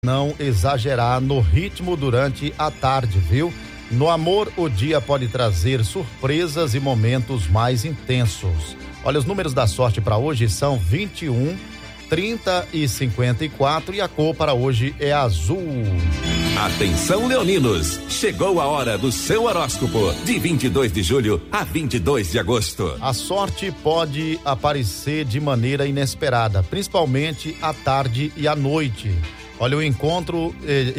não exagerar no ritmo durante a tarde, viu? No amor, o dia pode trazer surpresas e momentos mais intensos. Olha, os números da sorte para hoje são 21, 30 e 54 e a cor para hoje é azul. Atenção, leoninos, chegou a hora do seu horóscopo de 22 de julho a 22 de agosto. A sorte pode aparecer de maneira inesperada, principalmente à tarde e à noite. Olha, um encontro,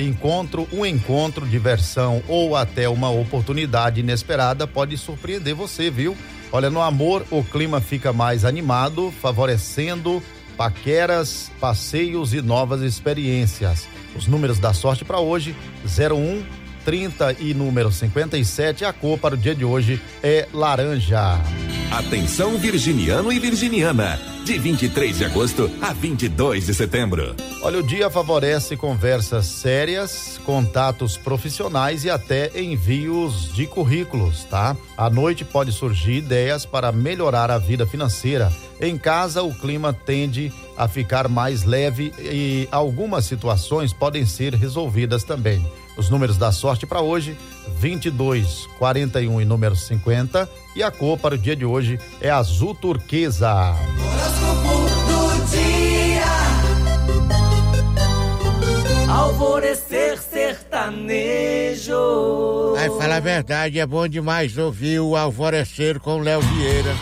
diversão ou até uma oportunidade inesperada pode surpreender você, viu? Olha, no amor, o clima fica mais animado, favorecendo paqueras, passeios e novas experiências. Os números da sorte para hoje, 01, 30 e número 57. A cor para o dia de hoje é laranja. Atenção, virginiano e virginiana, de 23 de agosto a 22 de setembro. Olha, o dia favorece conversas sérias, contatos profissionais e até envios de currículos, tá? À noite pode surgir ideias para melhorar a vida financeira. Em casa, o clima tende a ficar mais leve e algumas situações podem ser resolvidas também. Os números da sorte para hoje, 22, 41 e número 50. E a cor para o dia de hoje é azul turquesa. Horóscopo do dia. Alvorecer sertanejo. Ai, fala a verdade, é bom demais ouvir o Alvorecer com Léo Vieira.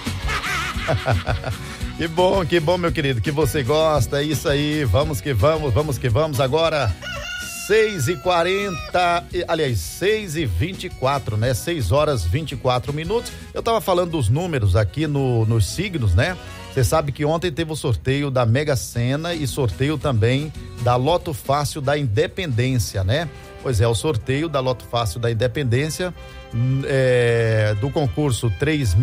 Que bom, meu querido, que você gosta, é isso aí, vamos que vamos, agora 6h40, aliás, 6h24, né? 6 horas 24 minutos. Eu tava falando dos números aqui nos signos, né? Você sabe que ontem teve o sorteio da Mega Sena e sorteio também da Loto Fácil da Independência, né? Pois é, o sorteio da Loto Fácil da Independência, do concurso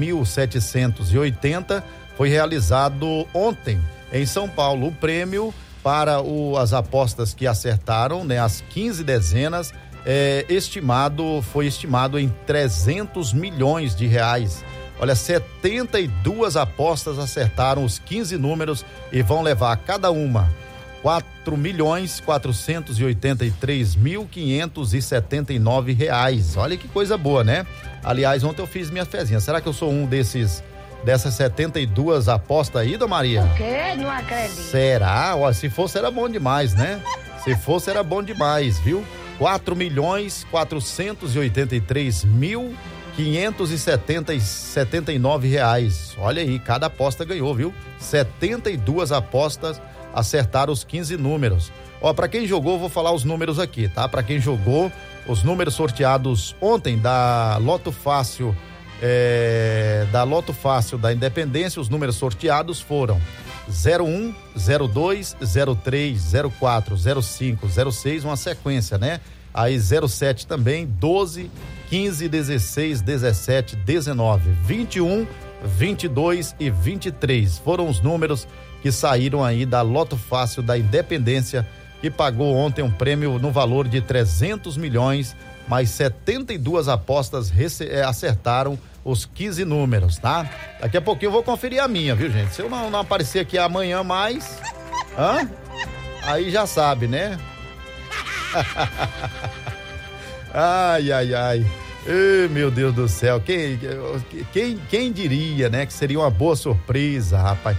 3.780, foi realizado ontem em São Paulo. O prêmio para as apostas que acertaram, né, as 15 dezenas, foi estimado em 300 milhões de reais. Olha, 72 apostas acertaram os 15 números e vão levar cada uma 4.483.579 reais. Olha que coisa boa, né? Aliás, ontem eu fiz minha fezinha. Será que eu sou um dessas 72 apostas aí, Dona Maria? O quê? Não acredito. Será? Ó, se fosse era bom demais, né? Se fosse era bom demais, viu? 4.483.579 reais. Olha aí, cada aposta ganhou, viu? 72 apostas acertaram os 15 números. Ó, pra quem jogou, vou falar os números aqui, tá? Pra quem jogou, os números sorteados ontem da Loto Fácil, da Independência, os números sorteados foram 01, 02, 03, 04, 05, 06, uma sequência, né? Aí 07 também, 12, 15, 16, 17, 19, 21, 22 e 23. Foram os números que saíram aí da Loto Fácil da Independência, que pagou ontem um prêmio no valor de 300 milhões, mais 72 apostas acertaram os 15 números, tá? Daqui a pouquinho eu vou conferir a minha, viu, gente? Se eu não aparecer aqui amanhã mais, aí já sabe, né? Ai. Ei, meu Deus do céu, quem diria, né, que seria uma boa surpresa, rapaz.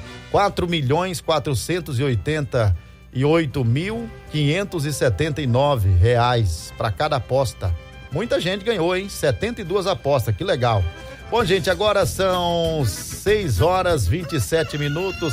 4.488.579 reais para cada aposta. Muita gente ganhou, hein? 72 apostas, que legal. Bom, gente, agora são 6 horas 27 minutos,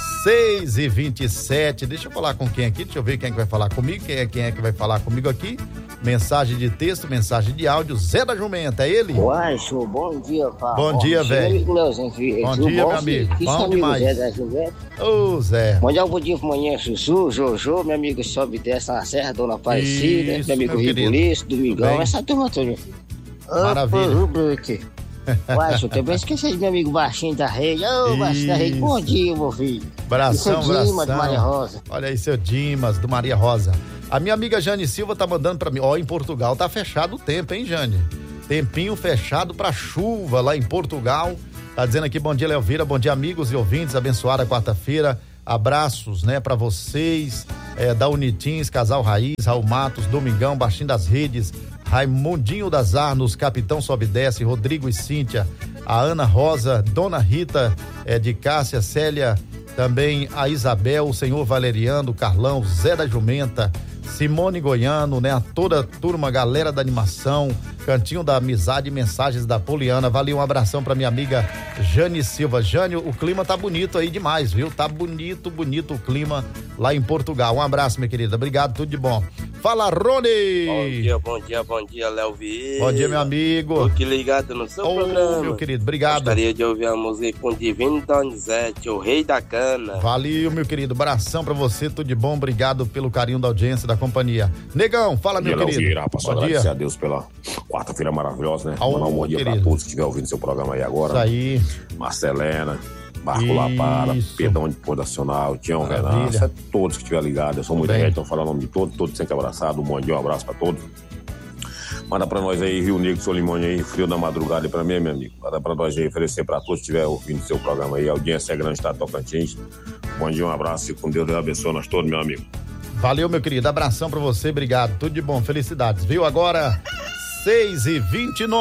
6h27. Deixa eu falar com quem aqui, deixa eu ver quem é que vai falar comigo, quem é que vai falar comigo aqui. Mensagem de texto, mensagem de áudio, Zé da Jumenta, é ele? Uai, show, bom dia, pá. Bom dia, velho. Bom dia, meu amigo. Bom demais. Zé da Jumenta. Ô, Zé. Mandar um bom dia pro manhã, Sussu, Jojo, meu amigo sobe dessa na Serra, Dona Aparecida, meu amigo Ribuliço, Domingão, essa turma toda. Maravilha. Uai, senhor, também esqueci de meu amigo Baixinho da Rede. Baixinho da Rede, bom dia, meu filho. Bração. Dimas, do Maria Rosa. Olha aí, seu Dimas, do Maria Rosa. A minha amiga Jane Silva tá mandando pra mim, em Portugal tá fechado o tempo, hein, Jane? Tempinho fechado pra chuva lá em Portugal. Tá dizendo aqui, bom dia, Leovira, bom dia, amigos e ouvintes, abençoada quarta-feira Abraços, né, para vocês, da Unitins, Casal Raiz, Raul Matos, Domingão, Baixinho das Redes, Raimundinho das Arnos, Capitão Sobe e Desce, Rodrigo e Cíntia, a Ana Rosa, Dona Rita de Cássia, Célia, também a Isabel, o senhor Valeriano, Carlão, Zé da Jumenta, Simone Goiano, né? A toda a turma, galera da animação, Cantinho da Amizade, mensagens da Poliana. Valeu, um abração pra minha amiga Jane Silva. Jane, o clima tá bonito aí demais, viu? Tá bonito o clima lá em Portugal. Um abraço, minha querida. Obrigado, tudo de bom. Fala, Rony! Bom dia, Léo Vieira. Bom dia, meu amigo. Tô aqui ligado no seu programa. Meu querido, obrigado. Gostaria de ouvir a música com Divino Donizete, o Rei da Cana. Valeu, meu querido. Abração pra você, tudo de bom. Obrigado pelo carinho da audiência, da companhia. Negão, fala, meu querido. Vieira, rapaz, só agradecer a Deus pela quarta-feira maravilhosa, né? Mandar um bom dia pra todos que estiver ouvindo seu programa aí agora. Isso aí. Marcelena, Marco Lapara, Pedrão de Porto Nacional, Tião Venâncio, a todos que estiver ligado. Eu sou muito gente, então falar o nome de todos sempre abraçados. Um bom dia, um abraço pra todos. Manda pra nós aí, Rio Negro, Solimões aí, frio da madrugada aí pra mim, meu amigo. Manda pra nós aí, oferecer pra todos que estiver ouvindo seu programa aí. A audiência é grande, estado Tocantins. Bom dia, um abraço e com Deus abençoe nós todos, meu amigo. Valeu, meu querido. Abração pra você, obrigado. Tudo de bom, felicidades. Viu? Agora, 6h29.